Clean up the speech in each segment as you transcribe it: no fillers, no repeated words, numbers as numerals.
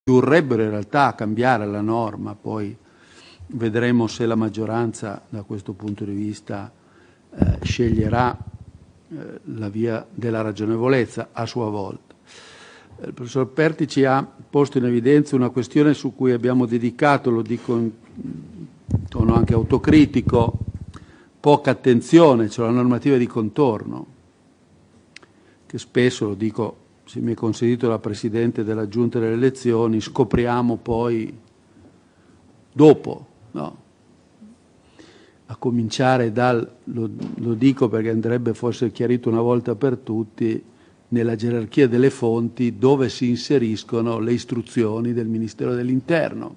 indurrebbero in realtà a cambiare la norma. Poi vedremo se la maggioranza da questo punto di vista sceglierà la via della ragionevolezza a sua volta. Il professor Pertici ha posto in evidenza una questione su cui abbiamo dedicato, lo dico in tono anche autocritico, poca attenzione, cioè la normativa di contorno, che spesso, lo dico, se mi è consentito da Presidente della Giunta delle Elezioni, scopriamo poi dopo, no? A cominciare lo dico perché andrebbe forse chiarito una volta per tutti, nella gerarchia delle fonti dove si inseriscono le istruzioni del Ministero dell'Interno.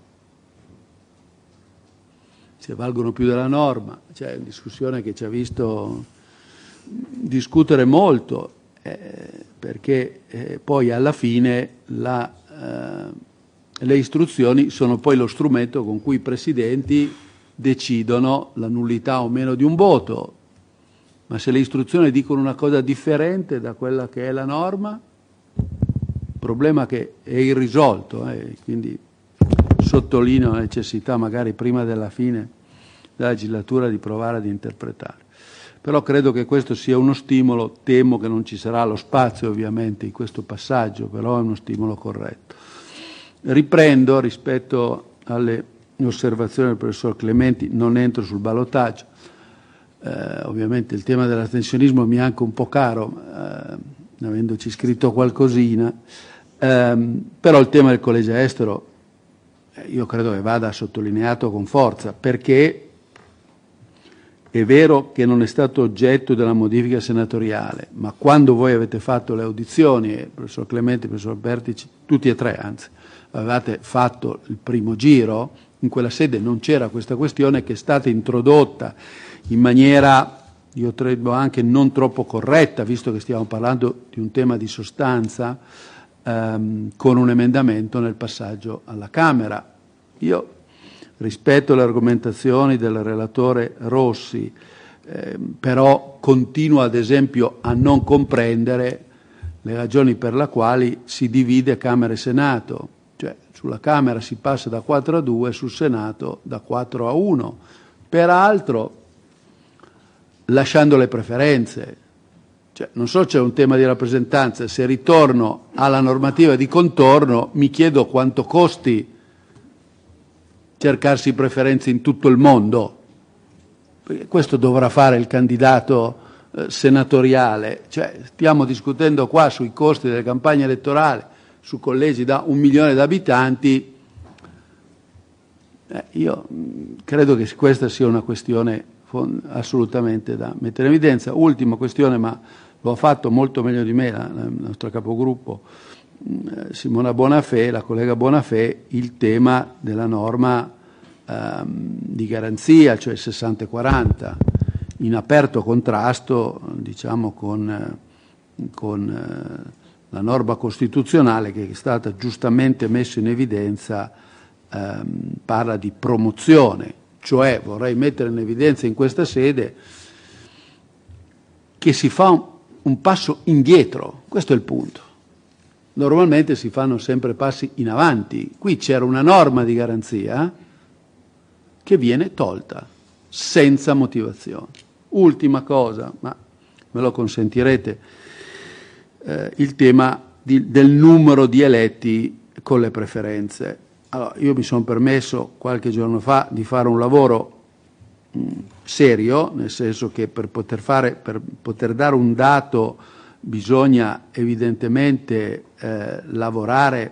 Se valgono più della norma, cioè è una discussione che ci ha visto discutere molto, perché poi alla fine le istruzioni sono poi lo strumento con cui i presidenti decidono la nullità o meno di un voto. Ma se le istruzioni dicono una cosa differente da quella che è la norma, problema che è irrisolto, quindi sottolineo la necessità magari prima della fine della legislatura di provare ad interpretare. Però credo che questo sia uno stimolo, temo che non ci sarà lo spazio ovviamente in questo passaggio, però è uno stimolo corretto. Riprendo rispetto alle osservazioni del professor Clementi, non entro sul ballottaggio. Ovviamente il tema dell'astensionismo mi è anche un po' caro, avendoci scritto qualcosina, però il tema del collegio estero io credo che vada sottolineato con forza, perché è vero che non è stato oggetto della modifica senatoriale, ma quando voi avete fatto le audizioni, il professor Clementi, il professor Pertici, tutti e tre anzi, avevate fatto il primo giro, in quella sede non c'era questa questione che è stata introdotta in maniera, io credo anche non troppo corretta, visto che stiamo parlando di un tema di sostanza, con un emendamento nel passaggio alla Camera. Io rispetto le argomentazioni del relatore Rossi, però continuo ad esempio a non comprendere le ragioni per le quali si divide Camera e Senato, cioè sulla Camera si passa da 4-2, sul Senato da 4-1, peraltro lasciando le preferenze. Cioè, non so, c'è un tema di rappresentanza, se ritorno alla normativa di contorno mi chiedo quanto costi cercarsi preferenze in tutto il mondo, perché questo dovrà fare il candidato senatoriale. Cioè, stiamo discutendo qua sui costi delle campagne elettorali, su collegi da 1 milione di abitanti. Io credo che questa sia una questione assolutamente da mettere in evidenza. Ultima questione, ma lo ha fatto molto meglio di me la nostra capogruppo Simona Bonafè, la collega Bonafè, il tema della norma di garanzia, cioè 60-40, in aperto contrasto, diciamo, con la norma costituzionale che è stata giustamente messa in evidenza, parla di promozione. Cioè vorrei mettere in evidenza in questa sede che si fa un passo indietro, questo è il punto. Normalmente si fanno sempre passi in avanti. Qui c'era una norma di garanzia che viene tolta senza motivazione. Ultima cosa, ma me lo consentirete, il tema del numero di eletti con le preferenze. Allora, io mi sono permesso qualche giorno fa di fare un lavoro serio, nel senso che per poter dare un dato bisogna evidentemente lavorare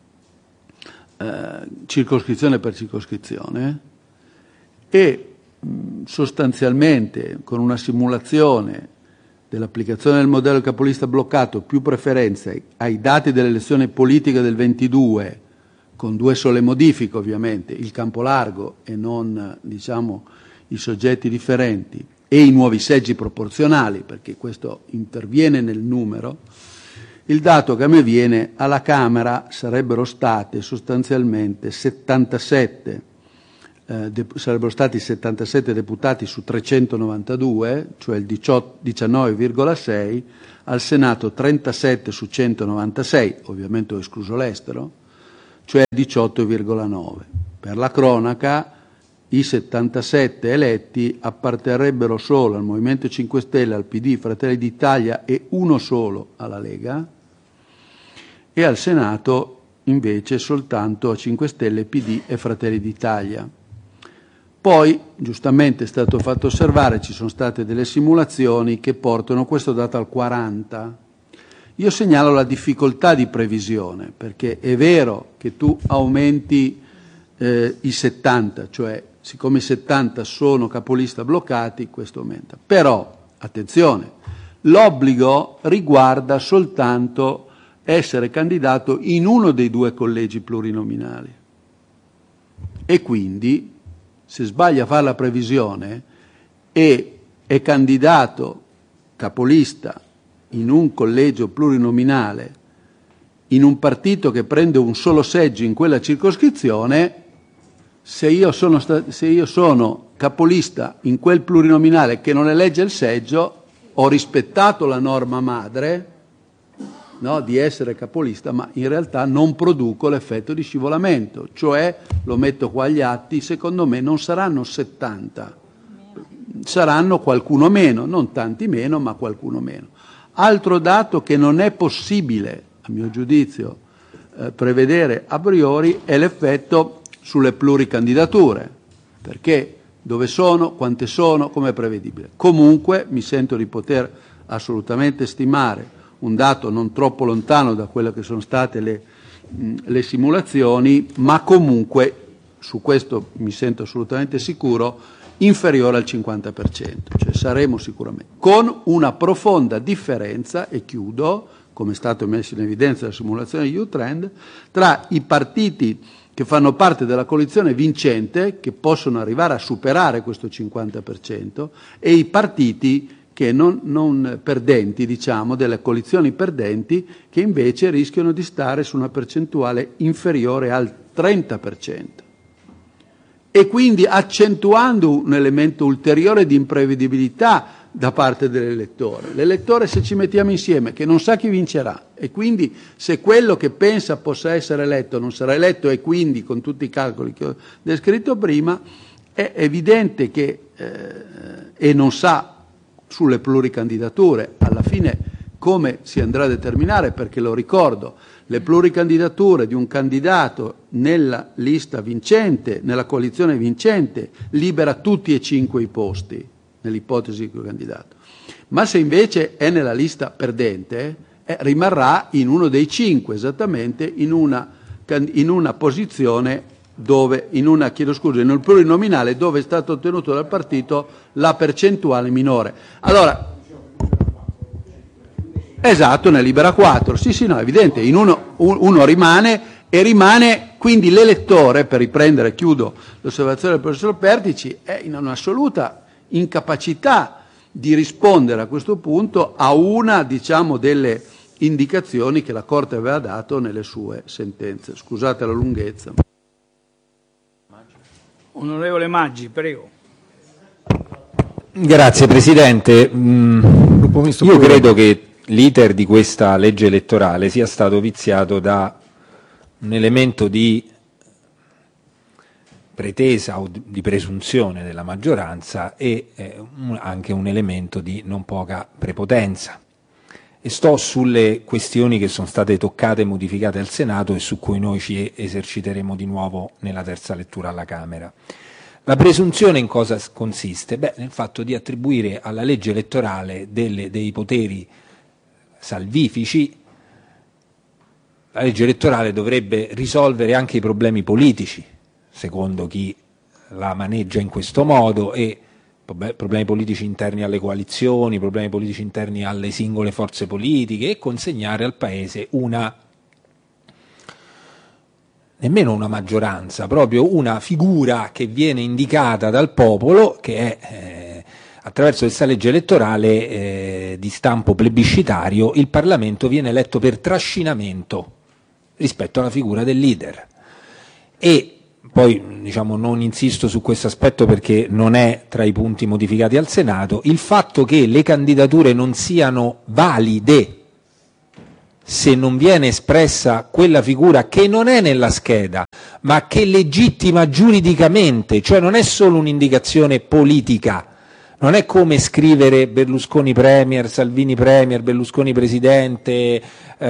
circoscrizione per circoscrizione e sostanzialmente con una simulazione dell'applicazione del modello capolista bloccato più preferenze ai dati delle elezioni politiche del 22, con 2 sole modifiche ovviamente, il campo largo e non, diciamo, i soggetti differenti e i nuovi seggi proporzionali, perché questo interviene nel numero, il dato che a me viene: alla Camera sarebbero state sostanzialmente 77, sarebbero stati 77 deputati su 392, cioè il 19,6, al Senato 37 su 196, ovviamente ho escluso l'estero, cioè 18,9. Per la cronaca, i 77 eletti apparterrebbero solo al Movimento 5 Stelle, al PD, Fratelli d'Italia e uno solo alla Lega, e al Senato invece soltanto a 5 Stelle, PD e Fratelli d'Italia. Poi, giustamente è stato fatto osservare, ci sono state delle simulazioni che portano questo dato al 40. Io segnalo la difficoltà di previsione, perché è vero che tu aumenti i 70, cioè siccome i 70 sono capolista bloccati, questo aumenta. Però, attenzione, l'obbligo riguarda soltanto essere candidato in uno dei due collegi plurinominali. E quindi, se sbaglia a fare la previsione e è candidato capolista in un collegio plurinominale, in un partito che prende un solo seggio in quella circoscrizione, se io sono capolista in quel plurinominale che non elegge il seggio, ho rispettato la norma madre, no, di essere capolista, ma in realtà non produco l'effetto di scivolamento, cioè, lo metto qua agli atti, secondo me non saranno 70, saranno qualcuno meno, non tanti meno, ma qualcuno meno. Altro dato che non è possibile, a mio giudizio, prevedere a priori è l'effetto sulle pluricandidature, perché dove sono, quante sono, come è prevedibile. Comunque mi sento di poter assolutamente stimare un dato non troppo lontano da quelle che sono state le simulazioni, ma comunque, su questo mi sento assolutamente sicuro, inferiore al 50%, cioè saremo sicuramente, con una profonda differenza, e chiudo, come è stato messo in evidenza dalla simulazione di U-Trend, tra i partiti che fanno parte della coalizione vincente, che possono arrivare a superare questo 50%, e i partiti che non perdenti, diciamo, delle coalizioni perdenti, che invece rischiano di stare su una percentuale inferiore al 30%. E quindi accentuando un elemento ulteriore di imprevedibilità da parte dell'elettore. L'elettore, se ci mettiamo insieme, che non sa chi vincerà, e quindi se quello che pensa possa essere eletto non sarà eletto, e quindi con tutti i calcoli che ho descritto prima, è evidente che e non sa sulle pluricandidature alla fine come si andrà a determinare, perché lo ricordo, le pluricandidature di un candidato nella lista vincente, nella coalizione vincente, libera tutti e 5 i posti, nell'ipotesi di candidato. Ma se invece è nella lista perdente, rimarrà in uno dei 5, esattamente in una posizione dove, in un plurinominale dove è stato ottenuto dal partito la percentuale minore. Allora, esatto, ne libera 4, sì, no, è evidente, in uno rimane, e rimane quindi l'elettore, per riprendere, chiudo l'osservazione del professor Pertici, è in un'assoluta incapacità di rispondere a questo punto a una, diciamo, delle indicazioni che la Corte aveva dato nelle sue sentenze. Scusate la lunghezza. Onorevole Maggi, prego. Grazie Presidente. Io credo che l'iter di questa legge elettorale sia stato viziato da un elemento di pretesa o di presunzione della maggioranza e anche un elemento di non poca prepotenza. E sto sulle questioni che sono state toccate e modificate al Senato e su cui noi ci eserciteremo di nuovo nella terza lettura alla Camera. La presunzione in cosa consiste? Nel fatto di attribuire alla legge elettorale dei poteri salvifici. La legge elettorale dovrebbe risolvere anche i problemi politici, secondo chi la maneggia in questo modo, e problemi politici interni alle coalizioni, problemi politici interni alle singole forze politiche, e consegnare al Paese nemmeno una maggioranza, proprio una figura che viene indicata dal popolo, che è attraverso questa legge elettorale di stampo plebiscitario. Il Parlamento viene eletto per trascinamento rispetto alla figura del leader. E poi, diciamo, non insisto su questo aspetto perché non è tra i punti modificati al Senato, il fatto che le candidature non siano valide se non viene espressa quella figura che non è nella scheda, ma che legittima giuridicamente, cioè non è solo un'indicazione politica, non è come scrivere Berlusconi Premier, Salvini Premier, Berlusconi Presidente,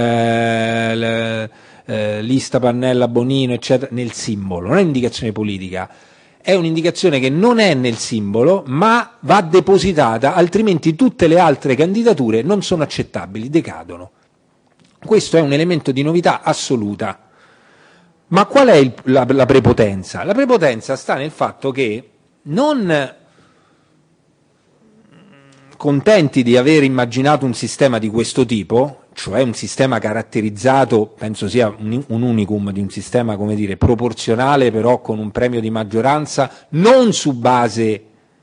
lista Pannella Bonino, eccetera, nel simbolo, non è un'indicazione politica, è un'indicazione che non è nel simbolo, ma va depositata, altrimenti tutte le altre candidature non sono accettabili, decadono. Questo è un elemento di novità assoluta. Ma qual è la prepotenza? La prepotenza sta nel fatto che, non contenti di aver immaginato un sistema di questo tipo, cioè un sistema caratterizzato, penso sia un unicum di un sistema, come dire, proporzionale, però con un premio di maggioranza, non su base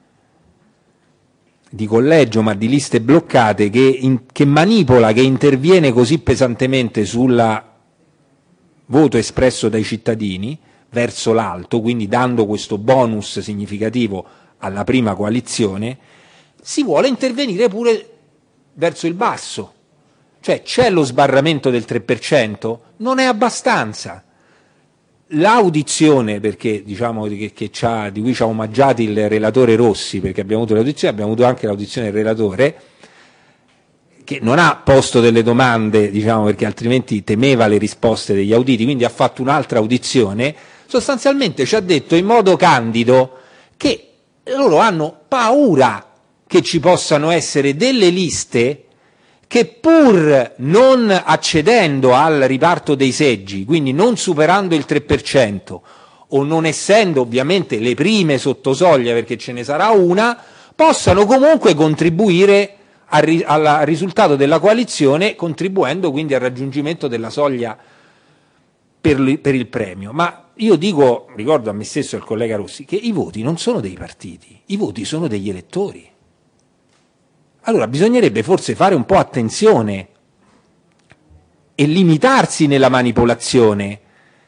di collegio, ma di liste bloccate, che manipola, che interviene così pesantemente sul voto espresso dai cittadini verso l'alto, quindi dando questo bonus significativo alla prima coalizione, si vuole intervenire pure verso il basso. Cioè c'è lo sbarramento del 3%, non è abbastanza. L'audizione, perché diciamo di cui ci ha omaggiati il relatore Rossi, perché abbiamo avuto l'audizione, abbiamo avuto anche l'audizione del relatore, che non ha posto delle domande, diciamo, perché altrimenti temeva le risposte degli auditi, quindi ha fatto un'altra audizione, sostanzialmente ci ha detto in modo candido che loro hanno paura che ci possano essere delle liste che, pur non accedendo al riparto dei seggi, quindi non superando il 3% o non essendo ovviamente le prime sotto soglia, perché ce ne sarà una, possano comunque contribuire al risultato della coalizione, contribuendo quindi al raggiungimento della soglia per il premio. Ma io ricordo a me stesso e al collega Rossi, che i voti non sono dei partiti, i voti sono degli elettori. Allora bisognerebbe forse fare un po' attenzione e limitarsi nella manipolazione.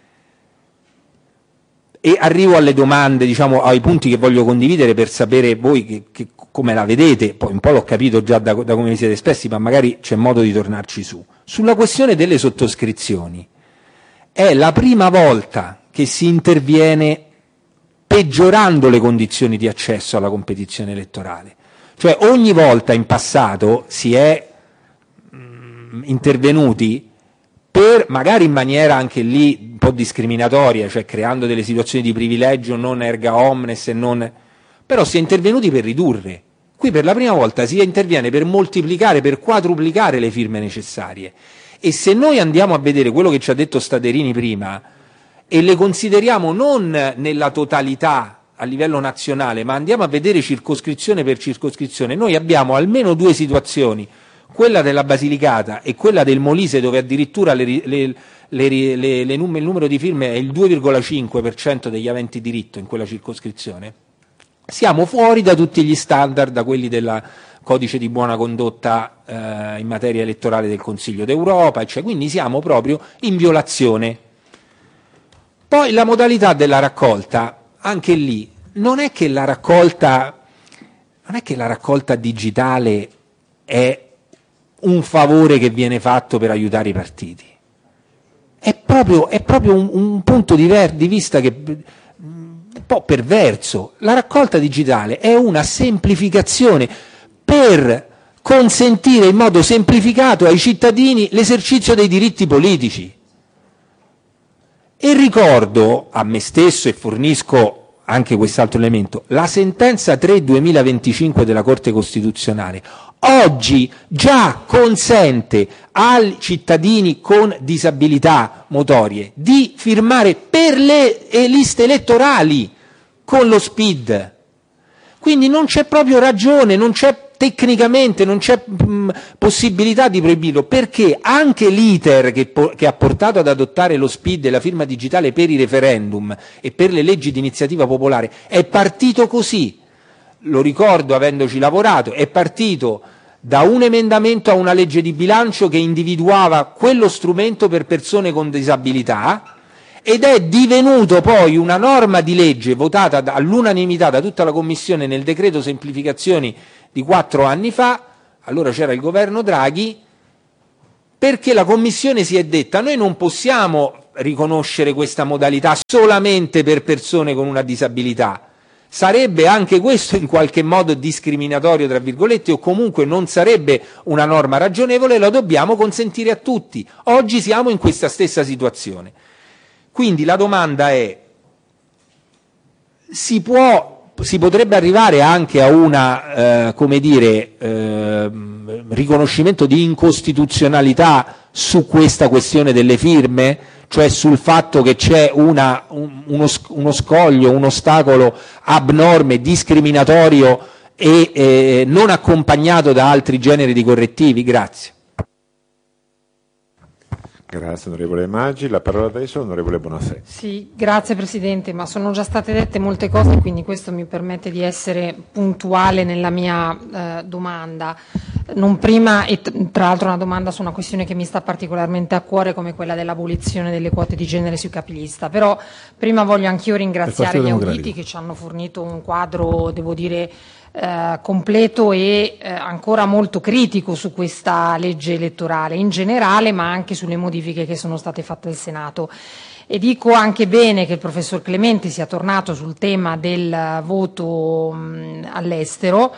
E arrivo alle domande, diciamo, ai punti che voglio condividere per sapere voi che come la vedete, poi un po' l'ho capito già da come vi siete espressi, ma magari c'è modo di tornarci su. Sulla questione delle sottoscrizioni, è la prima volta che si interviene peggiorando le condizioni di accesso alla competizione elettorale. Cioè ogni volta in passato si è intervenuti magari in maniera anche lì un po' discriminatoria, cioè creando delle situazioni di privilegio non erga omnes, però si è intervenuti per ridurre. Qui per la prima volta si interviene per moltiplicare, per quadruplicare le firme necessarie. E se noi andiamo a vedere quello che ci ha detto Staderini prima e le consideriamo non nella totalità a livello nazionale, ma andiamo a vedere circoscrizione per circoscrizione, noi abbiamo almeno due situazioni, quella della Basilicata e quella del Molise, dove addirittura il numero di firme è il 2,5% degli aventi diritto in quella circoscrizione. Siamo fuori da tutti gli standard, da quelli del codice di buona condotta in materia elettorale del Consiglio d'Europa, cioè, quindi siamo proprio in violazione. Poi la modalità della raccolta, anche lì, non è che la raccolta digitale è un favore che viene fatto per aiutare i partiti. È proprio un punto di vista che un po' perverso. La raccolta digitale è una semplificazione per consentire in modo semplificato ai cittadini l'esercizio dei diritti politici. E ricordo a me stesso, e fornisco anche quest'altro elemento, la sentenza 3/2025 della Corte Costituzionale oggi già consente ai cittadini con disabilità motorie di firmare per le liste elettorali con lo SPID. Quindi non c'è proprio ragione, non c'è tecnicamente, non c'è possibilità di proibirlo, perché anche l'iter che ha portato ad adottare lo SPID e la firma digitale per i referendum e per le leggi di iniziativa popolare è partito così. Lo ricordo avendoci lavorato, è partito da un emendamento a una legge di bilancio che individuava quello strumento per persone con disabilità ed è divenuto poi una norma di legge votata all'unanimità da tutta la Commissione nel decreto semplificazioni di 4 anni fa. Allora c'era il governo Draghi, perché la Commissione si è detta: noi non possiamo riconoscere questa modalità solamente per persone con una disabilità, sarebbe anche questo in qualche modo discriminatorio tra virgolette, o comunque non sarebbe una norma ragionevole, lo dobbiamo consentire a tutti. Oggi siamo in questa stessa situazione. Quindi la domanda è: si potrebbe arrivare anche a una riconoscimento di incostituzionalità su questa questione delle firme, cioè sul fatto che c'è uno scoglio, un ostacolo abnorme, discriminatorio e non accompagnato da altri generi di correttivi? Grazie. Grazie onorevole Maggi. La parola adesso all'onorevole Bonafè. Sì, grazie Presidente, ma sono già state dette molte cose, quindi questo mi permette di essere puntuale nella mia domanda. Non prima, e tra l'altro una domanda su una questione che mi sta particolarmente a cuore, come quella dell'abolizione delle quote di genere sui capilista. Però prima voglio anch'io ringraziare gli auditi che ci hanno fornito un quadro, devo dire, completo e ancora molto critico su questa legge elettorale in generale, ma anche sulle modifiche che sono state fatte al Senato. E dico anche bene che il professor Clementi sia tornato sul tema del voto all'estero,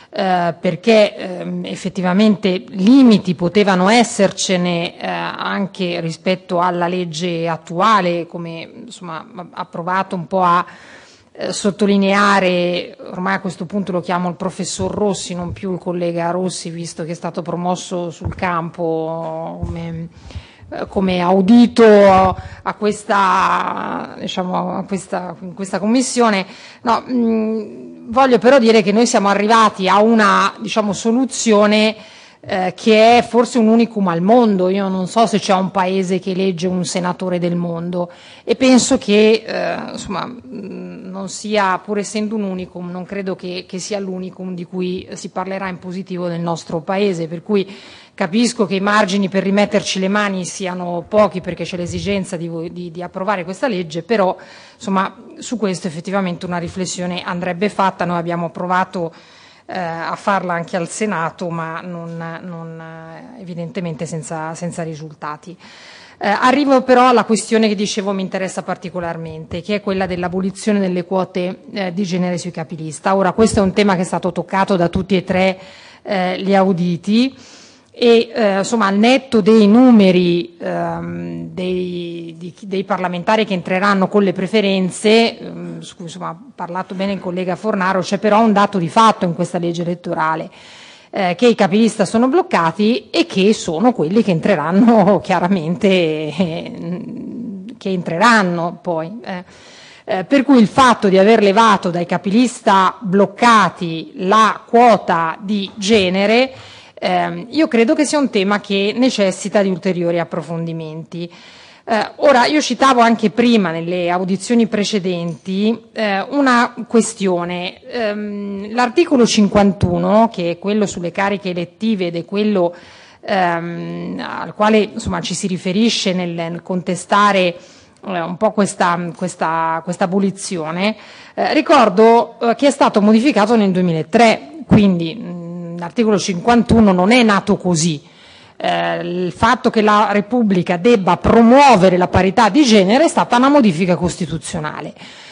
perché effettivamente limiti potevano essercene anche rispetto alla legge attuale, come insomma ha provato un po' a sottolineare, ormai a questo punto lo chiamo il professor Rossi, non più il collega Rossi, visto che è stato promosso sul campo come audito a questa, diciamo, in questa commissione. No, voglio però dire che noi siamo arrivati a una, diciamo, soluzione che è forse un unicum al mondo. Io non so se c'è un paese che elegge un senatore del mondo, e penso che insomma non sia, pur essendo un unicum, non credo che sia l'unicum di cui si parlerà in positivo nel nostro paese, per cui capisco che i margini per rimetterci le mani siano pochi, perché c'è l'esigenza di approvare questa legge, però insomma su questo effettivamente una riflessione andrebbe fatta. Noi abbiamo provato a farla anche al Senato, ma non evidentemente senza risultati. Arrivo però alla questione che dicevo mi interessa particolarmente, che è quella dell'abolizione delle quote di genere sui capilista. Ora, questo è un tema che è stato toccato da tutti e tre gli auditi, e insomma, al netto dei numeri dei parlamentari che entreranno con le preferenze, su cui insomma ha parlato bene il collega Fornaro, c'è però un dato di fatto in questa legge elettorale, che i capilista sono bloccati e che sono quelli che entreranno chiaramente, che entreranno poi. Per cui il fatto di aver levato dai capilista bloccati la quota di genere, io credo che sia un tema che necessita di ulteriori approfondimenti. Ora, io citavo anche prima nelle audizioni precedenti una questione. L'articolo 51, che è quello sulle cariche elettive ed è quello al quale insomma ci si riferisce nel contestare un po' questa abolizione, ricordo che è stato modificato nel 2003, quindi l'articolo 51 non è nato così. Il fatto che la Repubblica debba promuovere la parità di genere è stata una modifica costituzionale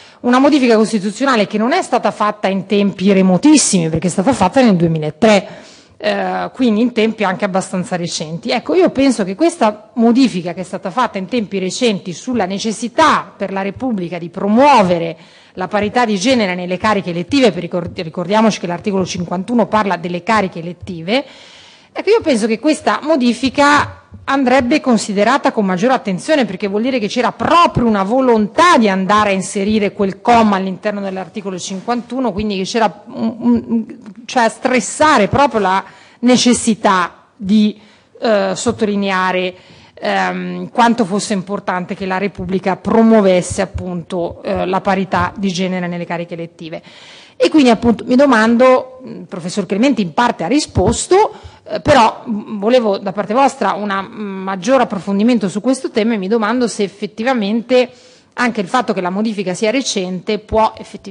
che non è stata fatta in tempi remotissimi, perché è stata fatta nel 2003, quindi in tempi anche abbastanza recenti. Ecco, io penso che questa modifica che è stata fatta in tempi recenti sulla necessità per la Repubblica di promuovere la parità di genere nelle cariche elettive, ricordiamoci che l'articolo 51 parla delle cariche elettive, ecco, io penso che questa modifica andrebbe considerata con maggiore attenzione, perché vuol dire che c'era proprio una volontà di andare a inserire quel comma all'interno dell'articolo 51, quindi che c'era cioè a stressare proprio la necessità di sottolineare quanto fosse importante che la Repubblica promuovesse appunto la parità di genere nelle cariche elettive. E quindi appunto mi domando, il professor Clementi in parte ha risposto, però volevo da parte vostra un maggior approfondimento su questo tema, e mi domando se effettivamente anche il fatto che la modifica sia recente può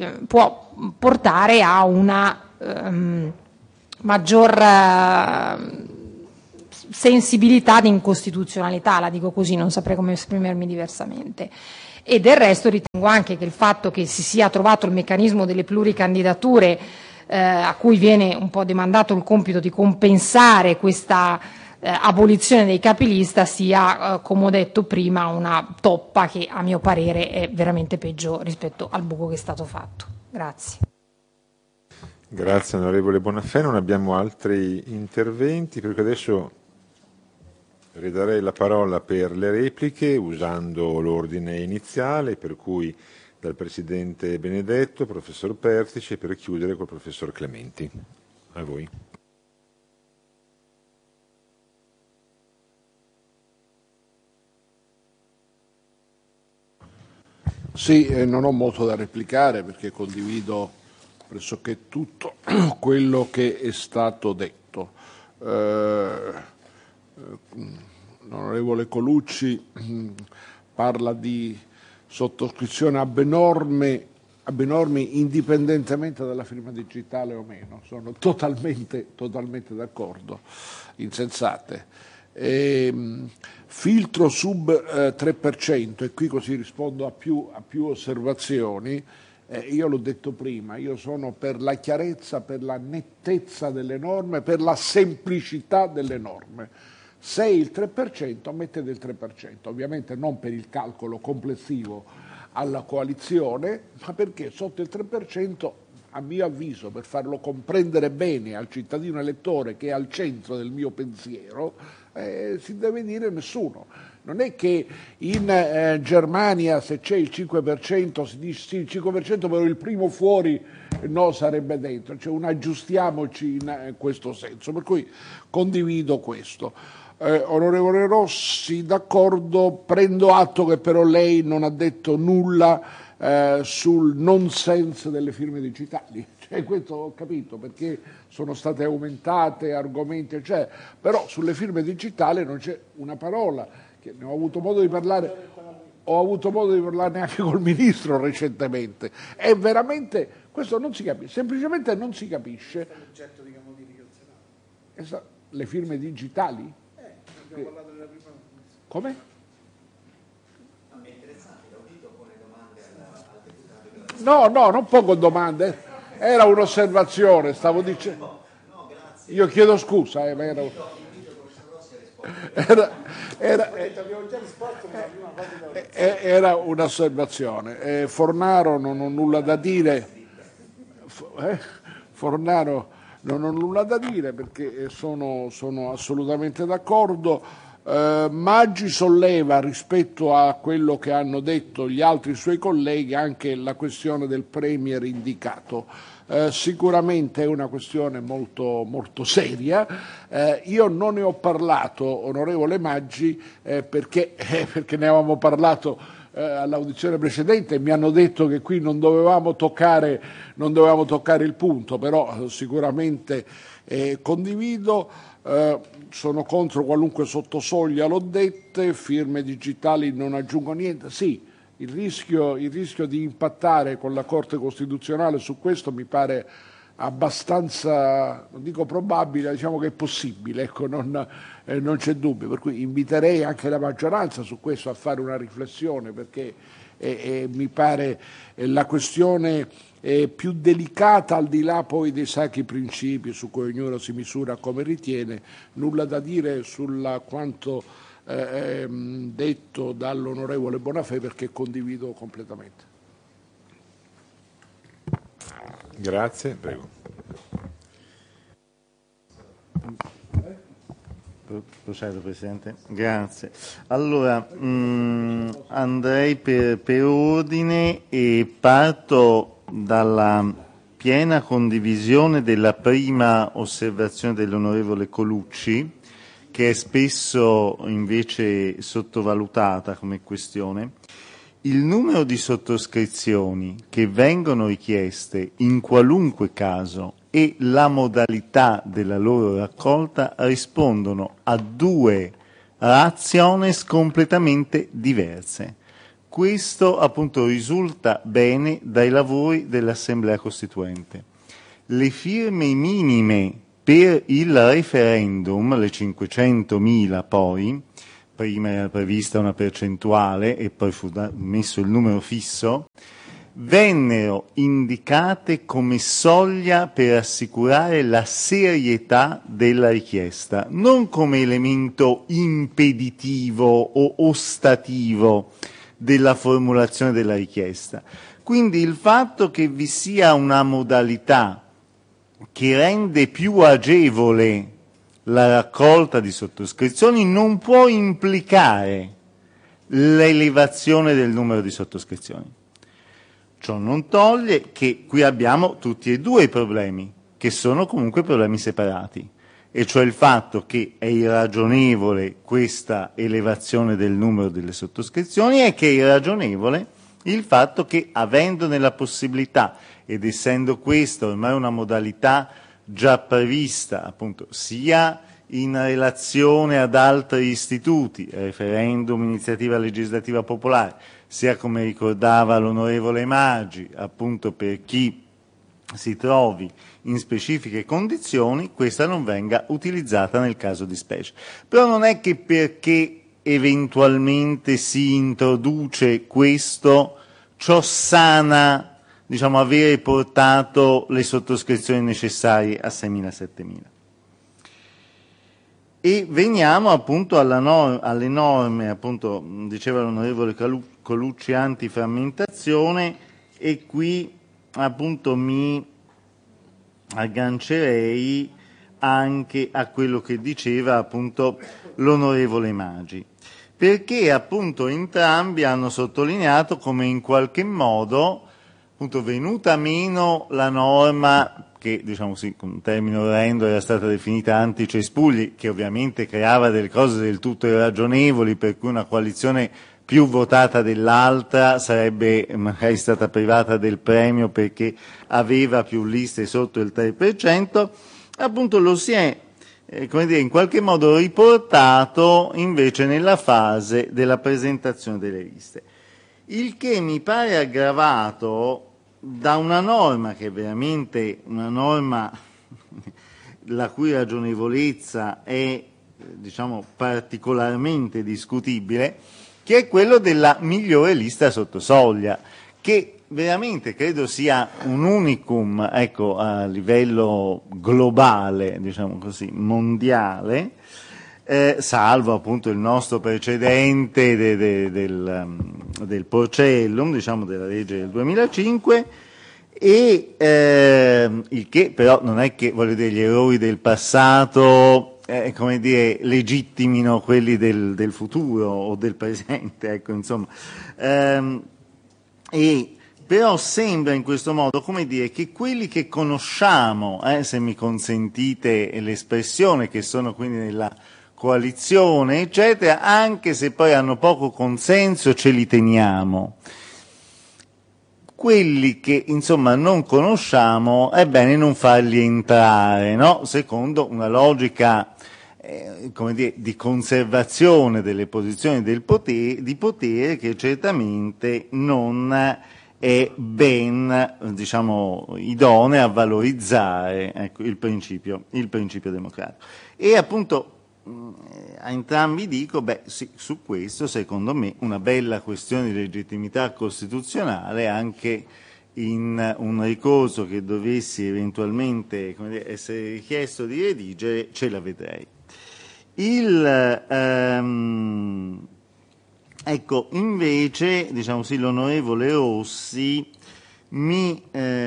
portare a una maggior sensibilità di incostituzionalità, la dico così, non saprei come esprimermi diversamente. E del resto ritengo anche che il fatto che si sia trovato il meccanismo delle pluricandidature, a cui viene un po' demandato il compito di compensare questa abolizione dei capilista, sia, come ho detto prima, una toppa che a mio parere è veramente peggio rispetto al buco che è stato fatto. Grazie. Grazie onorevole Bonafè, non abbiamo altri interventi, perché adesso ridarei la parola per le repliche usando l'ordine iniziale, per cui dal Presidente Benedetto, Professor Pertici, e per chiudere col Professor Clementi. A voi. Sì, non ho molto da replicare perché condivido pressoché tutto quello che è stato detto. L'onorevole Colucci parla di sottoscrizione ab norme indipendentemente dalla firma digitale o meno. Sono totalmente d'accordo, insensate. Filtro sub 3%, e qui così rispondo a più osservazioni. Io l'ho detto prima, io sono per la chiarezza, per la nettezza delle norme, per la semplicità delle norme. Se il 3%, mettete il 3%, ovviamente non per il calcolo complessivo alla coalizione, ma perché sotto il 3%, a mio avviso, per farlo comprendere bene al cittadino elettore che è al centro del mio pensiero, si deve dire nessuno. Non è che in Germania se c'è il 5% si dice sì, il 5% però il primo fuori no sarebbe dentro, cioè un aggiustiamoci in questo senso, per cui condivido questo. Onorevole Rossi, d'accordo, prendo atto che però lei non ha detto nulla sul nonsense delle firme digitali. Questo ho capito, perché sono state aumentate argomenti, cioè, però sulle firme digitali non c'è una parola, che ne ho avuto modo di parlare, anche col Ministro recentemente. È veramente, questo non si capisce, semplicemente non si capisce. L'oggetto di modificazione. Le firme digitali? Abbiamo parlato della prima. Come? A me è interessante, l'audito pone domande al deputato. No, non pongo domande. Era un'osservazione, stavo dicendo. No, grazie. Io chiedo scusa, ma era un'osservazione. Fornaro non ho nulla da dire. Fornaro non ho nulla da dire perché sono assolutamente d'accordo. Maggi solleva rispetto a quello che hanno detto gli altri suoi colleghi anche la questione del Premier indicato. Sicuramente è una questione molto, molto seria. Io non ne ho parlato, onorevole Maggi, perché ne avevamo parlato all'audizione precedente e mi hanno detto che qui non dovevamo toccare il punto, però sicuramente condivido. Sono contro qualunque sottosoglia, l'ho detto, firme digitali non aggiungo niente. Sì, il rischio di impattare con la Corte Costituzionale su questo mi pare abbastanza, non dico probabile, diciamo che è possibile, ecco, non c'è dubbio, per cui inviterei anche la maggioranza su questo a fare una riflessione, perché mi pare la questione più delicata, al di là poi dei sacri principi su cui ognuno si misura come ritiene. Nulla da dire sulla quanto detto dall'onorevole Bonafè, perché condivido completamente. Grazie, prego. Procedo, Presidente. Grazie. Allora, andrei per ordine e parto dalla piena condivisione della prima osservazione dell'onorevole Colucci, che è spesso invece sottovalutata come questione. Il numero di sottoscrizioni che vengono richieste in qualunque caso e la modalità della loro raccolta rispondono a due rationes completamente diverse. Questo appunto risulta bene dai lavori dell'Assemblea Costituente. Le firme minime per il referendum, le 500.000 poi, prima era prevista una percentuale e poi fu messo il numero fisso, vennero indicate come soglia per assicurare la serietà della richiesta, non come elemento impeditivo o ostativo della formulazione della richiesta. Quindi il fatto che vi sia una modalità che rende più agevole la raccolta di sottoscrizioni non può implicare l'elevazione del numero di sottoscrizioni. Ciò non toglie che qui abbiamo tutti e due i problemi, che sono comunque problemi separati, e cioè il fatto che è irragionevole questa elevazione del numero delle sottoscrizioni e che è irragionevole il fatto che, avendone la possibilità ed essendo questa ormai una modalità già prevista appunto sia in relazione ad altri istituti, referendum, iniziativa legislativa popolare, sia come ricordava l'onorevole Maggi, appunto per chi si trovi in specifiche condizioni, questa non venga utilizzata nel caso di specie. Però non è che perché eventualmente si introduce questo, ciò sana avere portato le sottoscrizioni necessarie a 6.000-7.000. E veniamo appunto alle norme, appunto diceva l'onorevole Colucci, antiframmentazione, e qui appunto mi aggancerei anche a quello che diceva appunto l'onorevole Maggi, perché appunto entrambi hanno sottolineato come in qualche modo appunto venuta meno la norma che, con un termine orrendo era stata definita anticespugli, che ovviamente creava delle cose del tutto irragionevoli, per cui una coalizione più votata dell'altra sarebbe magari stata privata del premio perché aveva più liste sotto il 3%, appunto lo si è in qualche modo riportato invece nella fase della presentazione delle liste. Il che mi pare aggravato da una norma che è veramente una norma la cui ragionevolezza è particolarmente discutibile, che è quello della migliore lista sotto soglia, che veramente credo sia un unicum a livello globale, mondiale, salvo appunto il nostro precedente del Porcellum, della legge del 2005, e il che però non è che gli errori del passato legittimino quelli del futuro o del presente, però sembra in questo modo che quelli che conosciamo, se mi consentite l'espressione, che sono quindi nella coalizione eccetera, anche se poi hanno poco consenso ce li teniamo. Quelli che non conosciamo è bene non farli entrare, no? Secondo una logica di conservazione delle posizioni di potere che certamente non è ben idonea a valorizzare il principio democratico. E appunto a entrambi dico, sì, su questo secondo me una bella questione di legittimità costituzionale, anche in un ricorso che dovessi eventualmente essere richiesto di redigere, ce la vedrei. Invece, l'onorevole Rossi mi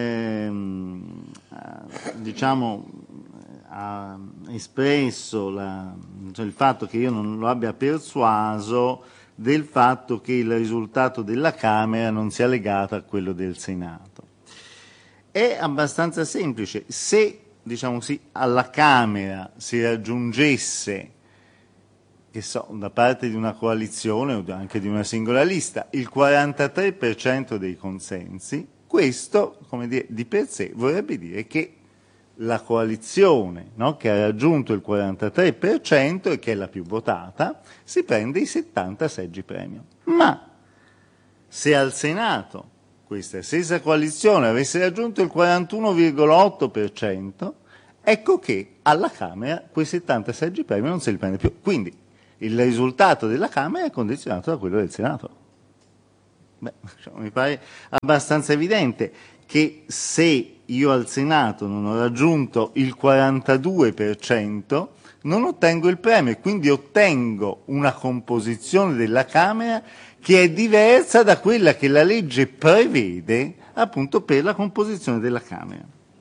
ha espresso il fatto che io non lo abbia persuaso del fatto che il risultato della Camera non sia legato a quello del Senato. È abbastanza semplice. Se alla Camera si raggiungesse, da parte di una coalizione o anche di una singola lista, il 43% dei consensi, questo di per sé vorrebbe dire che la coalizione, che ha raggiunto il 43% e che è la più votata, si prende i 70 seggi premio. Ma se al Senato questa stessa coalizione avesse raggiunto il 41,8%, ecco che alla Camera quei 70 seggi premio non se li prende più. Quindi il risultato della Camera è condizionato da quello del Senato. Beh, mi pare abbastanza evidente che se io al Senato non ho raggiunto il 42%, non ottengo il premio e quindi ottengo una composizione della Camera che è diversa da quella che la legge prevede appunto per la composizione della Camera.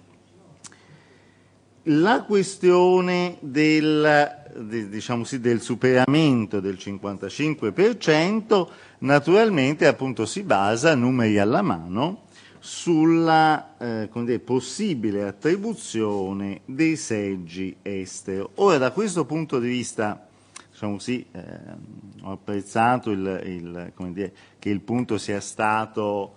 La questione del superamento del 55% naturalmente appunto si basa, numeri alla mano, sulla possibile attribuzione dei seggi estero. Ora, da questo punto di vista, ho apprezzato che il punto sia stato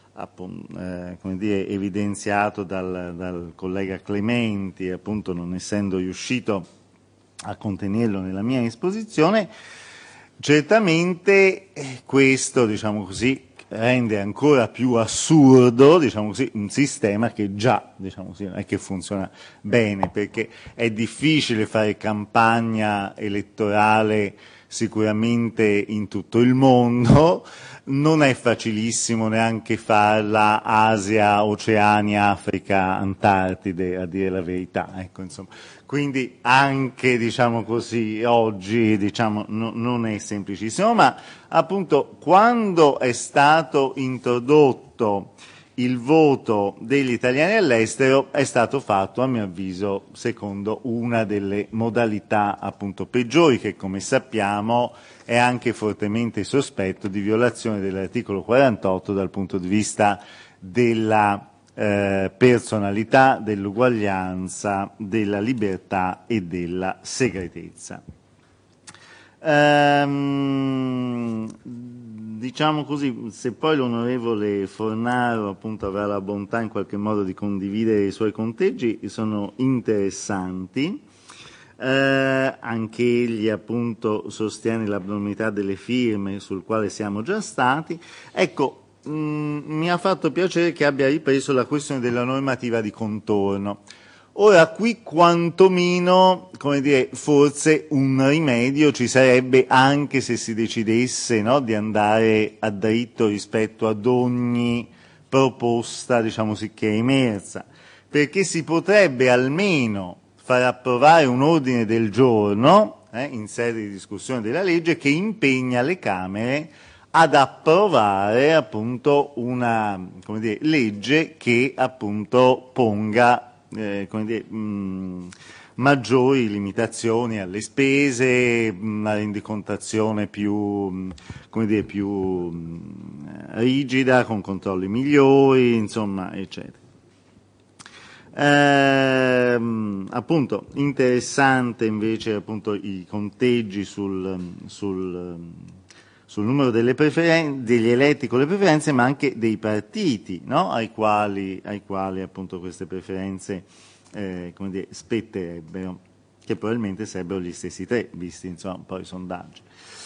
evidenziato dal collega Clementi, appunto non essendo riuscito a contenerlo nella mia esposizione. Certamente questo, rende ancora più assurdo, un sistema che già, non è che funziona bene, perché è difficile fare campagna elettorale sicuramente in tutto il mondo, non è facilissimo neanche farla Asia, Oceania, Africa, Antartide, a dire la verità, ecco, insomma. Quindi anche, oggi, non è semplicissimo, ma appunto quando è stato introdotto il voto degli italiani all'estero è stato fatto, a mio avviso, secondo una delle modalità appunto peggiori, che come sappiamo è anche fortemente sospetto di violazione dell'articolo 48 dal punto di vista della personalità, dell'uguaglianza, della libertà e della segretezza. Diciamo così, se poi l'onorevole Fornaro appunto avrà la bontà in qualche modo di condividere i suoi conteggi, sono interessanti. Anche egli appunto sostiene l'abnormità delle firme, sul quale siamo già stati. Ecco, mi ha fatto piacere che abbia ripreso la questione della normativa di contorno. Ora, qui quantomeno, forse un rimedio ci sarebbe, anche se si decidesse, no, di andare a dritto rispetto ad ogni proposta, che è emersa, perché si potrebbe almeno far approvare un ordine del giorno, in sede di discussione della legge, che impegna le Camere ad approvare appunto una legge che appunto ponga maggiori limitazioni alle spese, una rendicontazione più rigida, con controlli migliori, insomma, eccetera. Appunto interessante invece appunto i conteggi sul numero degli eletti con le preferenze, ma anche dei partiti, no? ai quali appunto queste preferenze spetterebbero, che probabilmente sarebbero gli stessi tre, visti insomma un po' i sondaggi.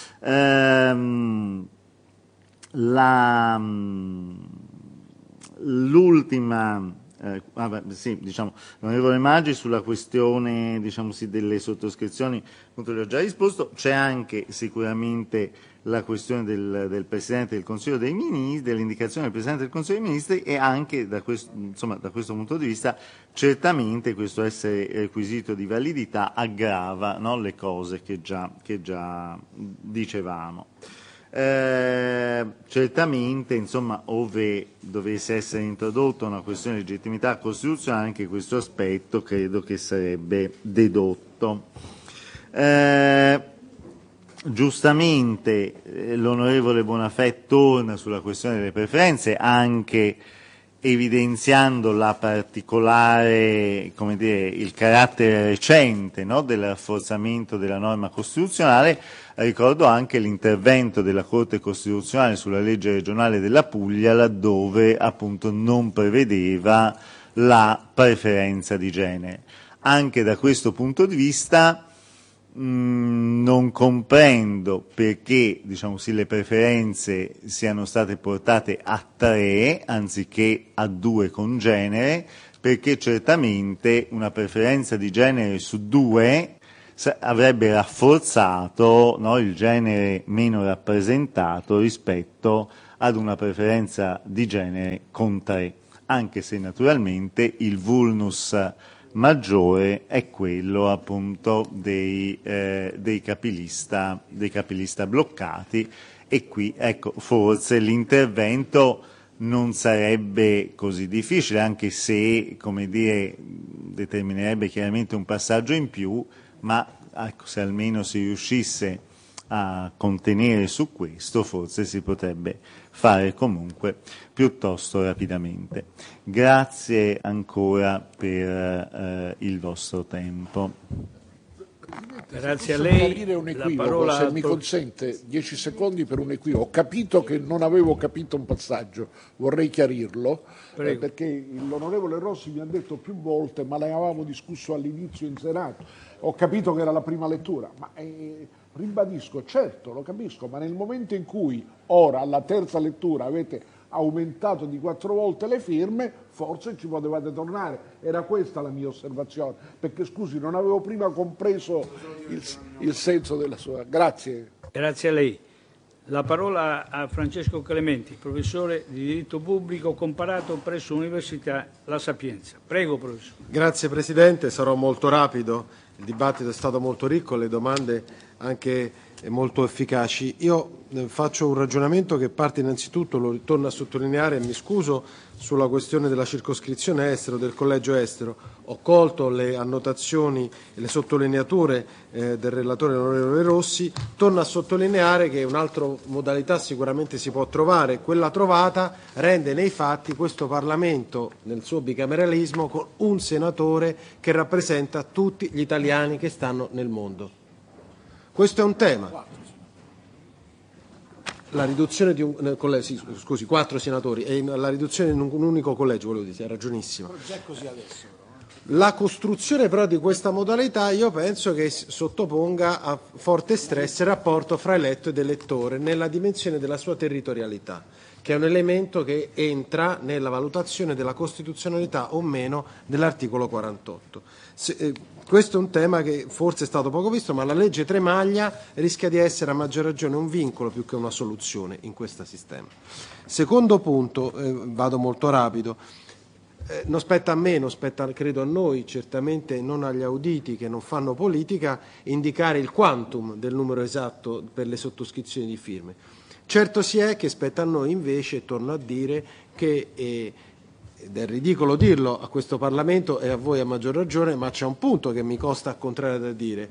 L'ultima l'onorevole Maggi sulla questione delle sottoscrizioni, appunto le ho già risposto. C'è anche sicuramente la questione del Presidente del Consiglio dei Ministri, dell'indicazione del Presidente del Consiglio dei Ministri, e anche da questo punto di vista certamente questo essere requisito di validità aggrava, no, le cose che già dicevamo. Certamente, insomma, ove dovesse essere introdotta una questione di legittimità costituzionale, anche questo aspetto credo che sarebbe dedotto. Giustamente l'onorevole Bonafè torna sulla questione delle preferenze, anche evidenziando la particolare, il carattere recente, no, del rafforzamento della norma costituzionale. Ricordo anche l'intervento della Corte Costituzionale sulla legge regionale della Puglia, laddove appunto non prevedeva la preferenza di genere. Anche da questo punto di vista non comprendo perché le preferenze siano state portate a 3 anziché a 2 con genere, perché certamente una preferenza di genere su 2 avrebbe rafforzato, no, il genere meno rappresentato rispetto ad una preferenza di genere con 3, anche se naturalmente il vulnus maggiore è quello appunto dei capilista bloccati, e qui ecco forse l'intervento non sarebbe così difficile, anche se, come dire, determinerebbe chiaramente un passaggio in più, ma ecco, se almeno si riuscisse a contenere su questo, forse si potrebbe fare comunque piuttosto rapidamente. Grazie ancora per il vostro tempo. Grazie a Posso lei. chiarire un La equivoco, parola se mi consente 10 secondi per un equivoco. Ho capito che non avevo capito un passaggio, vorrei chiarirlo, perché l'onorevole Rossi mi ha detto più volte, ma ne avevamo discusso all'inizio in Senato, ho capito che era la prima lettura, ma ribadisco, certo, lo capisco, ma nel momento in cui ora alla terza lettura avete aumentato di 4 volte le firme, forse ci potevate tornare. Era questa la mia osservazione, perché scusi, non avevo prima compreso il senso della sua. Grazie. Grazie a lei. La parola a Francesco Clementi, professore di diritto pubblico comparato presso l'Università La Sapienza. Prego, professore. Grazie Presidente, sarò molto rapido. Il dibattito è stato molto ricco, le domande anche molto efficaci. Io faccio un ragionamento che parte innanzitutto, lo ritorno a sottolineare e mi scuso, sulla questione della circoscrizione estero, del collegio estero. Ho colto le annotazioni e le sottolineature del relatore onorevole Rossi. Torno a sottolineare che un'altra modalità sicuramente si può trovare, quella trovata rende nei fatti questo Parlamento nel suo bicameralismo con un senatore che rappresenta tutti gli italiani che stanno nel mondo. Questo è un tema. La riduzione di un collegio, sì, scusi, 4 senatori, e la riduzione in un unico collegio, volevo dire, è ragionissima. La costruzione però di questa modalità io penso che sottoponga a forte stress il rapporto fra eletto ed elettore nella dimensione della sua territorialità, che è un elemento che entra nella valutazione della costituzionalità o meno dell'articolo 48. Questo è un tema che forse è stato poco visto, ma la legge Tremaglia rischia di essere a maggior ragione un vincolo più che una soluzione in questo sistema. Secondo punto, vado molto rapido, non spetta a me, non spetta credo a noi, certamente non agli auditi che non fanno politica, indicare il quantum del numero esatto per le sottoscrizioni di firme. Certo si è che spetta a noi invece, torno a dire, che ed è ridicolo dirlo a questo Parlamento e a voi a maggior ragione, ma c'è un punto che mi costa al contrario da dire.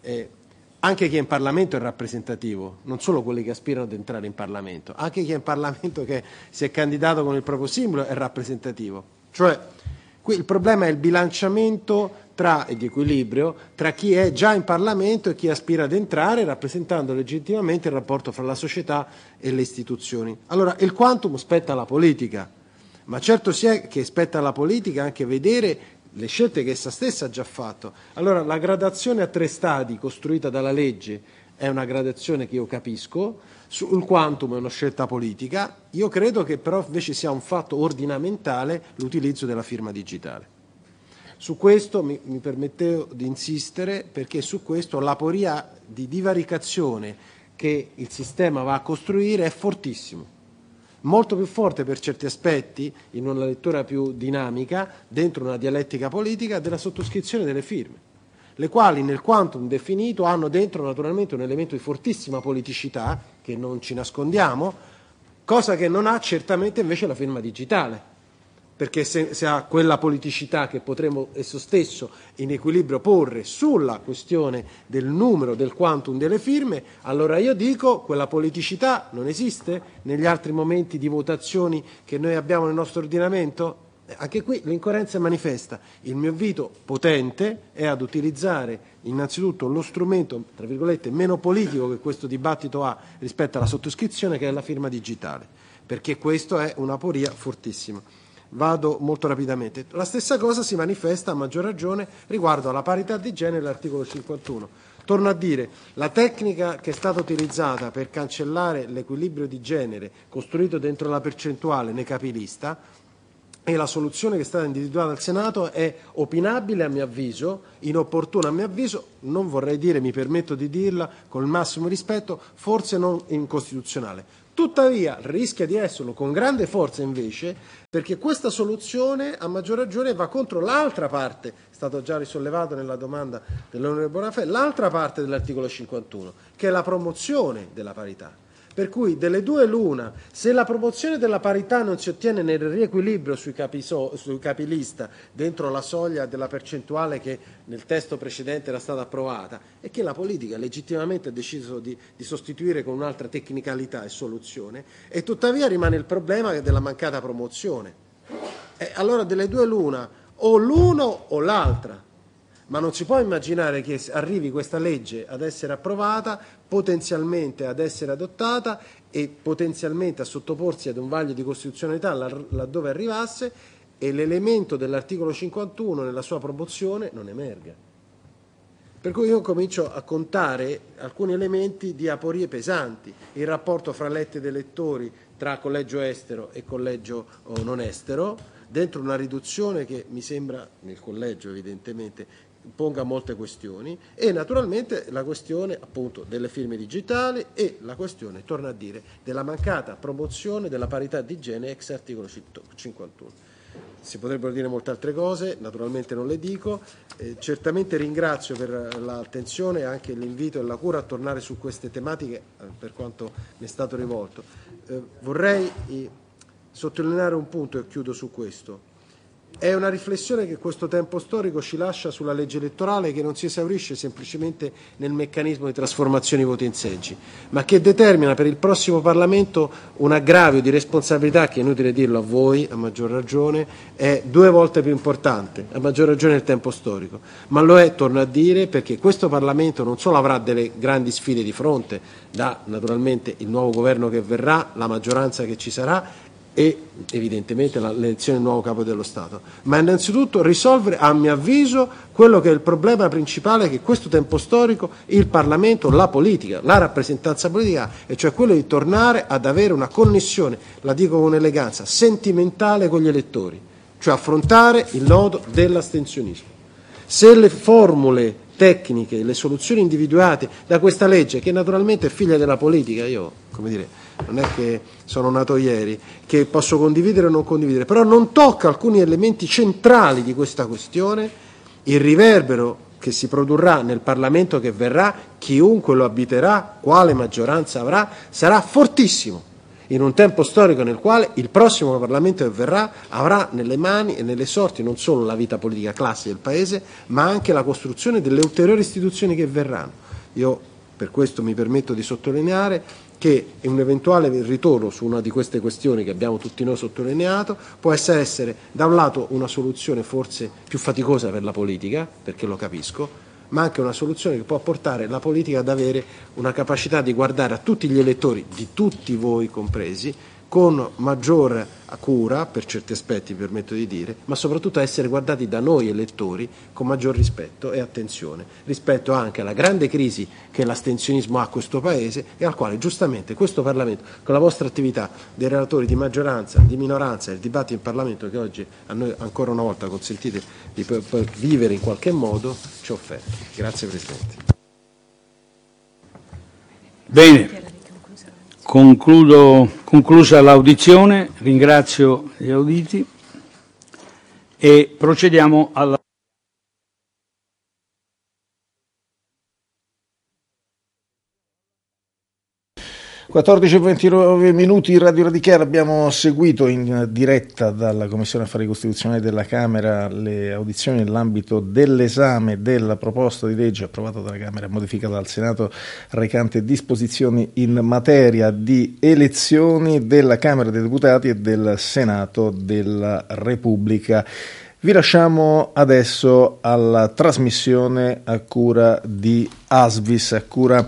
Anche chi è in Parlamento è rappresentativo, non solo quelli che aspirano ad entrare in Parlamento, anche chi è in Parlamento che si è candidato con il proprio simbolo è rappresentativo. Cioè, qui il problema è il bilanciamento di equilibrio tra chi è già in Parlamento e chi aspira ad entrare, rappresentando legittimamente il rapporto fra la società e le istituzioni. Allora, il quantum spetta alla politica, ma certo si è che spetta alla politica anche vedere le scelte che essa stessa ha già fatto. Allora, la gradazione a 3 stadi costruita dalla legge è una gradazione che io capisco, sul quantum è una scelta politica, io credo che però invece sia un fatto ordinamentale l'utilizzo della firma digitale. Su questo mi permettevo di insistere, perché su questo l'aporia di divaricazione che il sistema va a costruire è fortissimo, molto più forte per certi aspetti, in una lettura più dinamica, dentro una dialettica politica, della sottoscrizione delle firme, le quali nel quantum definito hanno dentro naturalmente un elemento di fortissima politicità, che non ci nascondiamo, cosa che non ha certamente invece la firma digitale, perché se ha quella politicità che potremo esso stesso in equilibrio porre sulla questione del numero, del quantum delle firme, allora io dico quella politicità non esiste negli altri momenti di votazioni che noi abbiamo nel nostro ordinamento? Anche qui l'incoerenza è manifesta. Il mio invito potente è ad utilizzare innanzitutto lo strumento, tra virgolette, meno politico che questo dibattito ha rispetto alla sottoscrizione, che è la firma digitale, perché questo è un'aporia fortissima. Vado molto rapidamente. La stessa cosa si manifesta a maggior ragione riguardo alla parità di genere, l'articolo 51. Torno a dire, la tecnica che è stata utilizzata per cancellare l'equilibrio di genere costruito dentro la percentuale nei capilista e la soluzione che è stata individuata al Senato è opinabile a mio avviso, inopportuna a mio avviso, non vorrei dire, mi permetto di dirla con il massimo rispetto, forse non incostituzionale. Tuttavia rischia di esserlo con grande forza invece, perché questa soluzione a maggior ragione va contro l'altra parte, è stato già risollevato nella domanda dell'onorevole Bonafè, l'altra parte dell'articolo 51, che è la promozione della parità. Per cui delle due l'una, se la promozione della parità non si ottiene nel riequilibrio sui capilista dentro la soglia della percentuale che nel testo precedente era stata approvata, e che la politica legittimamente ha deciso di sostituire con un'altra tecnicalità e soluzione, e tuttavia rimane il problema della mancata promozione. Allora delle due l'una, o l'uno o l'altra. Ma non si può immaginare che arrivi questa legge ad essere approvata, potenzialmente ad essere adottata e potenzialmente a sottoporsi ad un vaglio di costituzionalità laddove arrivasse, e l'elemento dell'articolo 51 nella sua promozione non emerga. Per cui io comincio a contare alcuni elementi di aporie pesanti: il rapporto fra eletti ed elettori, tra collegio estero e collegio non estero, dentro una riduzione che mi sembra, nel collegio evidentemente, ponga molte questioni, e naturalmente la questione appunto delle firme digitali e la questione, torno a dire, della mancata promozione della parità di genere ex articolo 51. Si potrebbero dire molte altre cose, naturalmente non le dico. Certamente ringrazio per l'attenzione e anche l'invito e la cura a tornare su queste tematiche per quanto mi è stato rivolto. Vorrei sottolineare un punto e chiudo su questo. È una riflessione che questo tempo storico ci lascia sulla legge elettorale, che non si esaurisce semplicemente nel meccanismo di trasformazione di voti in seggi, ma che determina per il prossimo Parlamento un aggravio di responsabilità che, è inutile dirlo a voi, a maggior ragione, è 2 volte più importante, a maggior ragione nel tempo storico. Ma lo è, torno a dire, perché questo Parlamento non solo avrà delle grandi sfide di fronte, da naturalmente il nuovo governo che verrà, la maggioranza che ci sarà, e evidentemente l'elezione del nuovo capo dello Stato, ma innanzitutto risolvere, a mio avviso, quello che è il problema principale che questo tempo storico il Parlamento, la politica, la rappresentanza politica, e cioè quello di tornare ad avere una connessione, la dico con eleganza, sentimentale con gli elettori, cioè affrontare il nodo dell'astensionismo. Se le formule tecniche, le soluzioni individuate da questa legge, che naturalmente è figlia della politica, io, come dire, non è che sono nato ieri, che posso condividere o non condividere, però non tocca alcuni elementi centrali di questa questione, il riverbero che si produrrà nel Parlamento che verrà, chiunque lo abiterà, quale maggioranza avrà, sarà fortissimo, in un tempo storico nel quale il prossimo Parlamento che verrà avrà nelle mani e nelle sorti non solo la vita politica classica del Paese, ma anche la costruzione delle ulteriori istituzioni che verranno. Io per questo mi permetto di sottolineare che un eventuale ritorno su una di queste questioni che abbiamo tutti noi sottolineato può essere da un lato una soluzione forse più faticosa per la politica, perché lo capisco, ma anche una soluzione che può portare la politica ad avere una capacità di guardare a tutti gli elettori, di tutti voi compresi, con maggior cura, per certi aspetti mi permetto di dire, ma soprattutto a essere guardati da noi elettori con maggior rispetto e attenzione, rispetto anche alla grande crisi che l'astensionismo ha a questo Paese e al quale giustamente questo Parlamento, con la vostra attività dei relatori di maggioranza, di minoranza e il dibattito in Parlamento che oggi a noi ancora una volta consentite di vivere in qualche modo, ci ha offerto. Grazie Presidente. Bene. Conclusa l'audizione, ringrazio gli auditi e procediamo alla 14:29 minuti, Radio Radicale. Abbiamo seguito in diretta dalla Commissione Affari Costituzionali della Camera le audizioni nell'ambito dell'esame della proposta di legge approvata dalla Camera e modificata dal Senato recante disposizioni in materia di elezioni della Camera dei Deputati e del Senato della Repubblica. Vi lasciamo adesso alla trasmissione a cura di Asvis,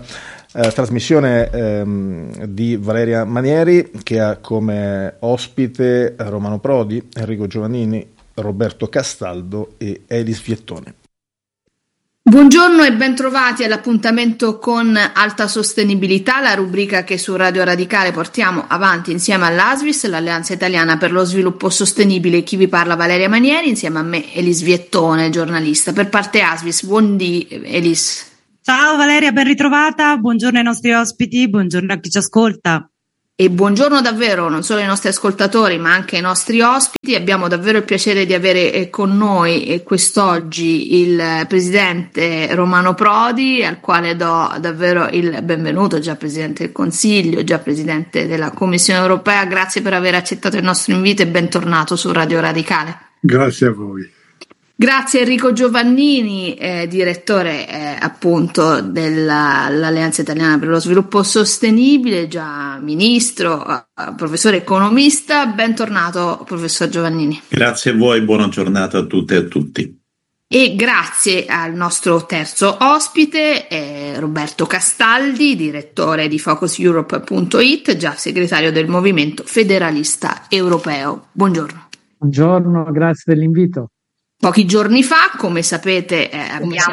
trasmissione di Valeria Manieri, che ha come ospite Romano Prodi, Enrico Giovannini, Roberto Castaldo e Elis Viettone. Buongiorno e bentrovati all'appuntamento con Alta Sostenibilità, la rubrica che su Radio Radicale portiamo avanti insieme all'ASVIS, l'Alleanza Italiana per lo Sviluppo Sostenibile. Chi vi parla Valeria Manieri, insieme a me Elis Viettone, giornalista. Per parte ASVIS, buondì Elis. Ciao Valeria, ben ritrovata, buongiorno ai nostri ospiti, buongiorno a chi ci ascolta. E buongiorno davvero non solo ai nostri ascoltatori ma anche ai nostri ospiti. Abbiamo davvero il piacere di avere con noi quest'oggi il presidente Romano Prodi, al quale do davvero il benvenuto, già presidente del Consiglio, già presidente della Commissione Europea. Grazie per aver accettato il nostro invito e bentornato su Radio Radicale. Grazie a voi. Grazie Enrico Giovannini, direttore appunto dell'Alleanza Italiana per lo Sviluppo Sostenibile, già ministro, professore economista. Bentornato professor Giovannini. Grazie a voi, buona giornata a tutte e a tutti. E grazie al nostro terzo ospite, Roberto Castaldi, direttore di FocusEurope.it, già segretario del Movimento Federalista Europeo. Buongiorno. Buongiorno, grazie dell'invito. Pochi giorni fa, come sapete, abbiamo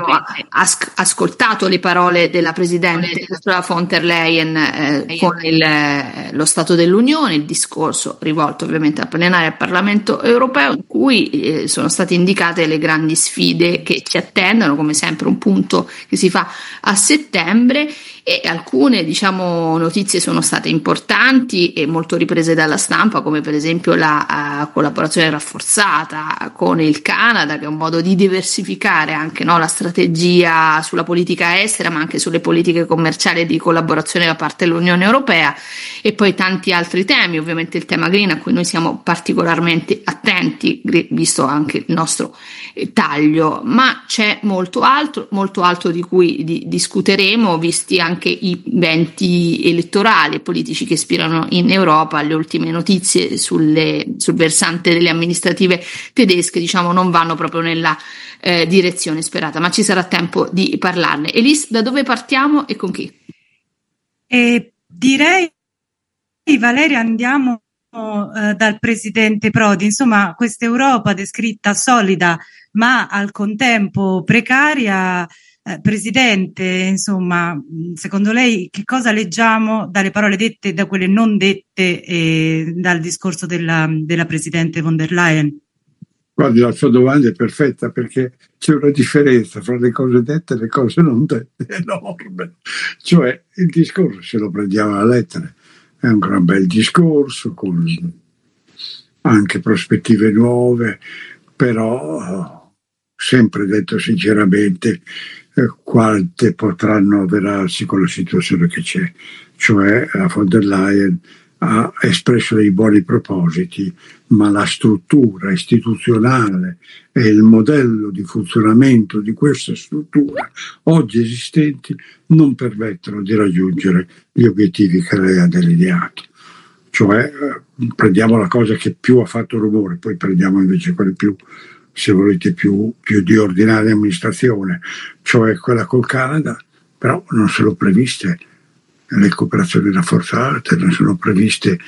ascoltato le parole della Presidente Ursula von der Leyen con lo Stato dell'Unione, il discorso rivolto ovviamente al plenario al Parlamento Europeo, in cui sono state indicate le grandi sfide che ci attendono, come sempre un punto che si fa a settembre, e alcune notizie sono state importanti e molto riprese dalla stampa, come per esempio la collaborazione rafforzata con il Canada, che è un modo di diversificare anche la strategia sulla politica estera, ma anche sulle politiche commerciali e di collaborazione da parte dell'Unione Europea, e poi tanti altri temi, ovviamente il tema green a cui noi siamo particolarmente attenti, visto anche il nostro taglio, ma c'è molto altro di cui discuteremo, visti anche i venti elettorali e politici che ispirano in Europa. Le ultime notizie sul versante delle amministrative tedesche non vanno proprio nella direzione sperata, ma ci sarà tempo di parlarne. Elis, da dove partiamo e con chi? Direi, Valeria, andiamo dal presidente Prodi. Insomma, questa Europa descritta solida ma al contempo precaria. Presidente, insomma, secondo lei che cosa leggiamo dalle parole dette e da quelle non dette dal discorso della Presidente von der Leyen? Guardi, la sua domanda è perfetta, perché c'è una differenza fra le cose dette e le cose non dette, enorme. Cioè, il discorso, se lo prendiamo alla lettera, è un gran bel discorso, con anche prospettive nuove, però, sempre detto sinceramente, quante potranno avverarsi con la situazione che c'è. Cioè, la von der Leyen ha espresso dei buoni propositi, ma la struttura istituzionale e il modello di funzionamento di questa struttura oggi esistenti non permettono di raggiungere gli obiettivi che lei ha delineato. Cioè, prendiamo la cosa che più ha fatto rumore, poi prendiamo invece quelle più, se volete, più di ordinaria amministrazione, cioè quella col Canada, però non sono previste le cooperazioni rafforzate, non sono previste,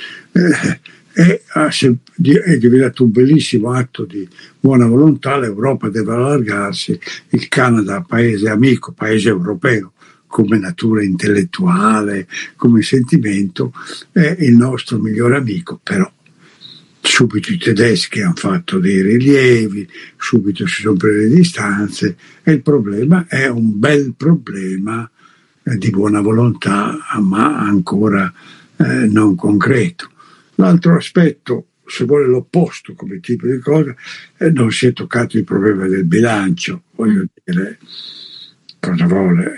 è diventato un bellissimo atto di buona volontà. L'Europa deve allargarsi, il Canada, paese amico, paese europeo, come natura intellettuale, come sentimento, è il nostro migliore amico, però subito i tedeschi hanno fatto dei rilievi, subito si sono prese le distanze, e il problema è un bel problema di buona volontà, ma ancora non concreto. L'altro aspetto, se vuole l'opposto come tipo di cosa, non si è toccato il problema del bilancio. Voglio dire, cosa vuole?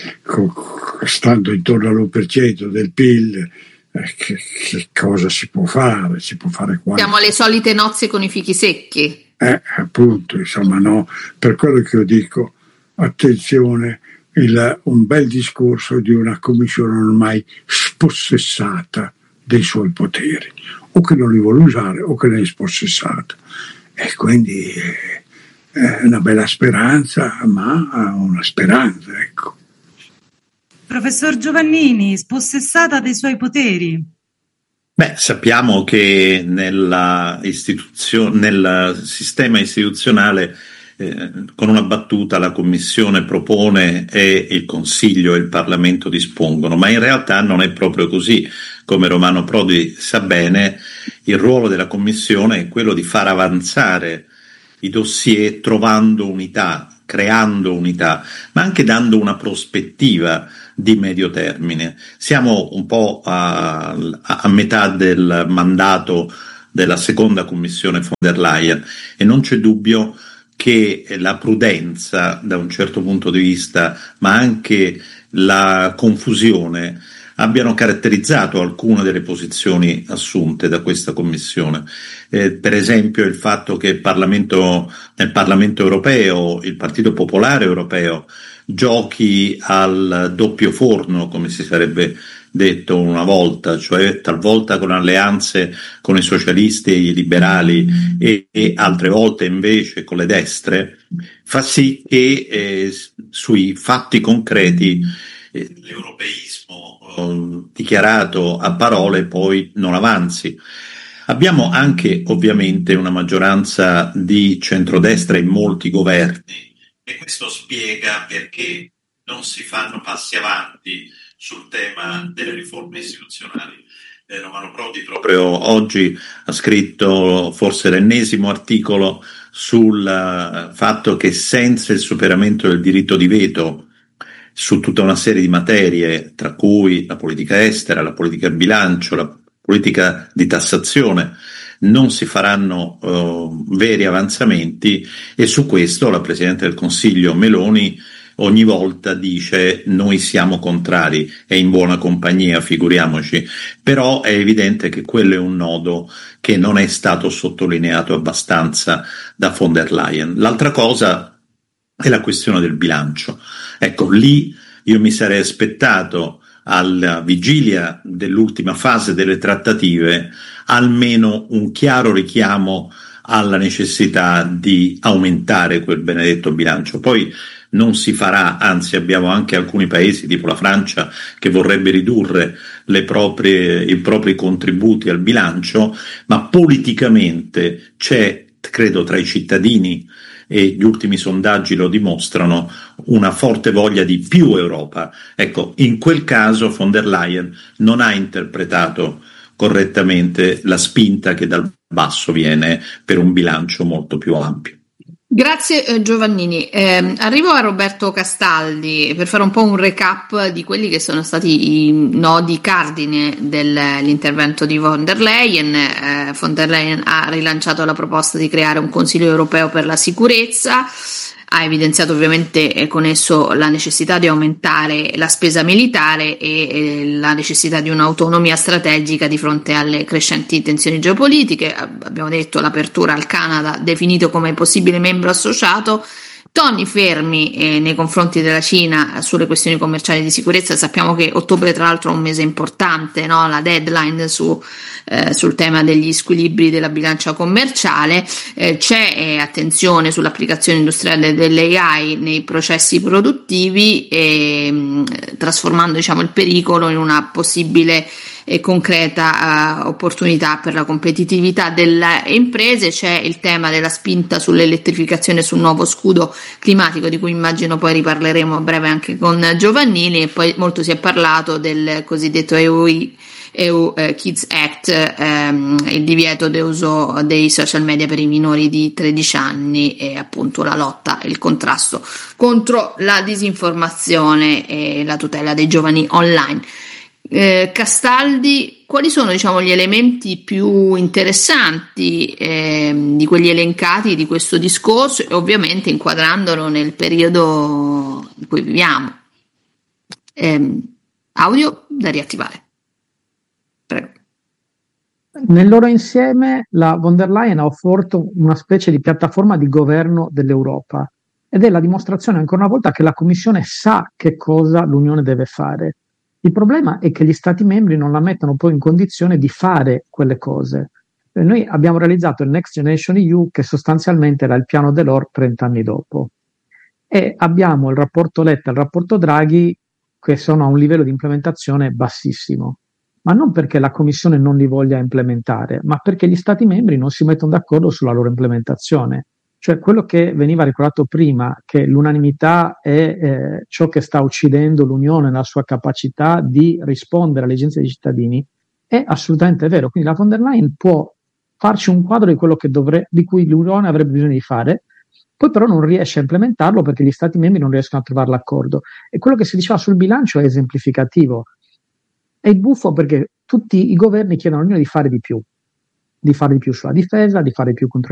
Stando intorno all'1% del PIL, che cosa si può fare? Si può fare qua. Siamo alle solite nozze con i fichi secchi. Appunto, insomma, no. Per quello che io dico, attenzione, un bel discorso di una commissione ormai spossessata dei suoi poteri, o che non li vuole usare o che ne è spossessata. E quindi è una bella speranza, ma una speranza, ecco. Professor Giovannini, spossessata dei suoi poteri? Sappiamo che nel sistema istituzionale con una battuta la Commissione propone e il Consiglio e il Parlamento dispongono, ma in realtà non è proprio così. Come Romano Prodi sa bene, il ruolo della Commissione è quello di far avanzare i dossier trovando unità, creando unità, ma anche dando una prospettiva di medio termine. Siamo un po' a metà del mandato della seconda Commissione von der Leyen e non c'è dubbio che la prudenza da un certo punto di vista, ma anche la confusione abbiano caratterizzato alcune delle posizioni assunte da questa Commissione. Per esempio il fatto che nel Parlamento europeo il Partito Popolare Europeo giochi al doppio forno, come si sarebbe detto una volta, cioè talvolta con alleanze con i socialisti e i liberali e altre volte invece con le destre, fa sì che sui fatti concreti l'europeismo dichiarato a parole poi non avanzi. Abbiamo anche ovviamente una maggioranza di centrodestra in molti governi e questo spiega perché non si fanno passi avanti sul tema delle riforme istituzionali. Romano Prodi proprio oggi ha scritto forse l'ennesimo articolo sul fatto che senza il superamento del diritto di veto su tutta una serie di materie, tra cui la politica estera, la politica bilancio, la politica di tassazione, non si faranno veri avanzamenti, e su questo la Presidente del Consiglio Meloni ogni volta dice noi siamo contrari, è in buona compagnia, figuriamoci, però è evidente che quello è un nodo che non è stato sottolineato abbastanza da von der Leyen. L'altra cosa è la questione del bilancio. Ecco, lì io mi sarei aspettato alla vigilia dell'ultima fase delle trattative almeno un chiaro richiamo alla necessità di aumentare quel benedetto bilancio. Poi non si farà, anzi abbiamo anche alcuni paesi tipo la Francia che vorrebbe ridurre i propri contributi al bilancio, ma politicamente c'è, credo, tra i cittadini, e gli ultimi sondaggi lo dimostrano, una forte voglia di più Europa. Ecco, in quel caso von der Leyen non ha interpretato correttamente la spinta che dal basso viene per un bilancio molto più ampio. Grazie Giovannini. Arrivo a Roberto Castaldi per fare un po' un recap di quelli che sono stati i nodi cardine dell'intervento di von der Leyen. Von der Leyen ha rilanciato la proposta di creare un Consiglio europeo per la sicurezza, ha evidenziato ovviamente con esso la necessità di aumentare la spesa militare e la necessità di un'autonomia strategica di fronte alle crescenti tensioni geopolitiche. Abbiamo detto l'apertura al Canada definito come possibile membro associato, toni fermi nei confronti della Cina sulle questioni commerciali di sicurezza. Sappiamo che ottobre tra l'altro è un mese importante, no? La deadline sul tema degli squilibri della bilancia commerciale. C'è attenzione sull'applicazione industriale dell'AI nei processi produttivi, trasformando il pericolo in una possibile e concreta opportunità per la competitività delle imprese. C'è il tema della spinta sull'elettrificazione, sul nuovo scudo climatico, di cui immagino poi riparleremo a breve anche con Giovannini, e poi molto si è parlato del cosiddetto EU Kids Act, il divieto d'uso dei social media per i minori di 13 anni e appunto la lotta e il contrasto contro la disinformazione e la tutela dei giovani online. Castaldi, quali sono gli elementi più interessanti di quelli elencati di questo discorso, e ovviamente inquadrandolo nel periodo in cui viviamo? Audio da riattivare. Prego. Nel loro insieme la von der Leyen ha offerto una specie di piattaforma di governo dell'Europa, ed è la dimostrazione ancora una volta che la Commissione sa che cosa l'Unione deve fare. Il problema è che gli Stati membri non la mettono poi in condizione di fare quelle cose. Noi abbiamo realizzato il Next Generation EU, che sostanzialmente era il piano Delors 30 anni dopo, e abbiamo il rapporto Letta e il rapporto Draghi che sono a un livello di implementazione bassissimo, ma non perché la Commissione non li voglia implementare, ma perché gli Stati membri non si mettono d'accordo sulla loro implementazione. Cioè quello che veniva ricordato prima, che l'unanimità è ciò che sta uccidendo l'Unione nella sua capacità di rispondere alle esigenze dei cittadini, è assolutamente vero. Quindi la von der Leyen può farci un quadro di quello di cui l'Unione avrebbe bisogno di fare, poi però non riesce a implementarlo perché gli Stati membri non riescono a trovare l'accordo. E quello che si diceva sul bilancio è esemplificativo. È buffo perché tutti i governi chiedono all'Unione di fare di più sulla difesa, di fare di più contro